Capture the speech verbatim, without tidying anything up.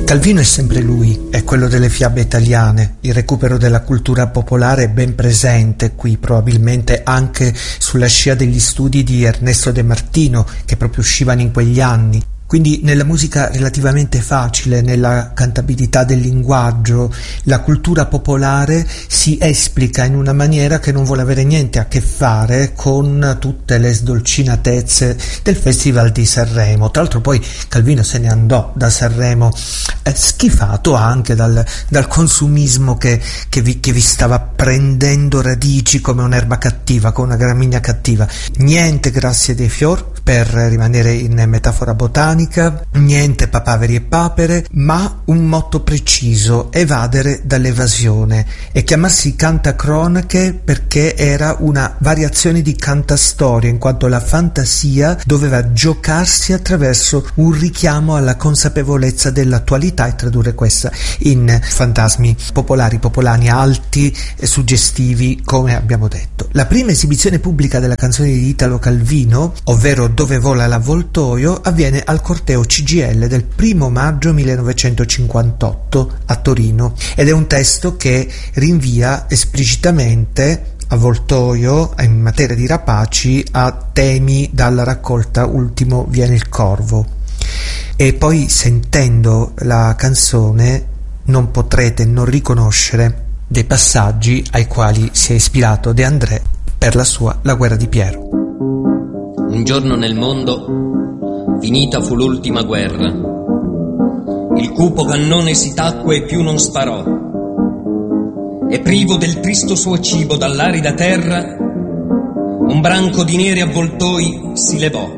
Calvino è sempre lui, è quello delle fiabe italiane, il recupero della cultura popolare è ben presente qui, probabilmente anche sulla scia degli studi di Ernesto De Martino, che proprio uscivano in quegli anni. Quindi nella musica relativamente facile, nella cantabilità del linguaggio, la cultura popolare si esplica in una maniera che non vuole avere niente a che fare con tutte le sdolcinatezze del Festival di Sanremo. Tra l'altro poi Calvino se ne andò da Sanremo eh, schifato anche dal, dal consumismo che, che, vi, che vi stava prendendo radici come un'erba cattiva, come una gramigna cattiva. Niente grazie dei fior, per rimanere in metafora botanica, niente papaveri e papere, ma un motto preciso: evadere dall'evasione, e chiamarsi cantacronache perché era una variazione di cantastoria, in quanto la fantasia doveva giocarsi attraverso un richiamo alla consapevolezza dell'attualità e tradurre questa in fantasmi popolari, popolani, alti e suggestivi, come abbiamo detto. La prima esibizione pubblica della canzone di Italo Calvino, ovvero Dove vola l'avvoltoio, avviene al corteo C G I L del primo maggio millenovecentocinquantotto a Torino, ed è un testo che rinvia esplicitamente avvoltoio in materia di rapaci a temi dalla raccolta Ultimo viene il corvo. E poi, sentendo la canzone, non potrete non riconoscere dei passaggi ai quali si è ispirato De André per la sua La guerra di Piero. Un giorno nel mondo finita fu l'ultima guerra. Il cupo cannone si tacque e più non sparò. E privo del tristo suo cibo dall'arida terra, un branco di neri avvoltoi si levò.